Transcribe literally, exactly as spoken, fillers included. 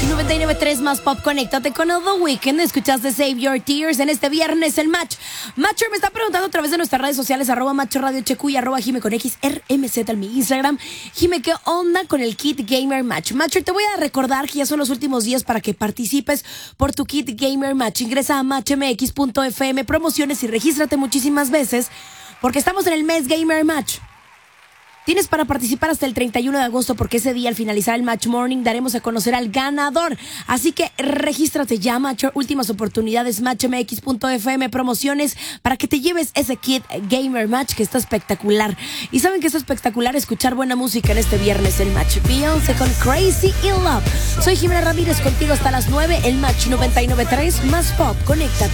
noventa y nueve punto tres más pop. Conéctate con el The Weeknd. Escuchaste Save Your Tears en este viernes el match. Matcher me está preguntando a través de nuestras redes sociales, arroba Macho Radio Checu y arroba Jime con X, R M Z en mi Instagram. Jime, ¿qué onda con el Kit Gamer Match? Matcher, te voy a recordar que ya son los últimos días para que participes por tu Kit Gamer Match. Ingresa a match m x punto f m promociones y regístrate muchísimas veces porque estamos en el mes Gamer Match. Tienes para participar hasta el treinta y uno de agosto porque ese día al finalizar el Match Morning daremos a conocer al ganador. Así que regístrate ya, Macho. Últimas oportunidades, match m x punto f m promociones para que te lleves ese Kit Gamer Match que está espectacular. Y saben que está espectacular escuchar buena música en este viernes el Match. Beyoncé con Crazy in Love. Soy Jimena Ramírez contigo hasta las nueve, el Match noventa y nueve punto tres más pop. Conéctate.